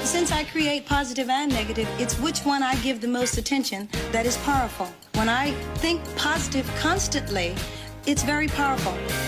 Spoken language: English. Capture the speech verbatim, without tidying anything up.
Since I create positive and negative, it's which one I give the most attention that is powerful. When I think positive constantly, it's very powerful.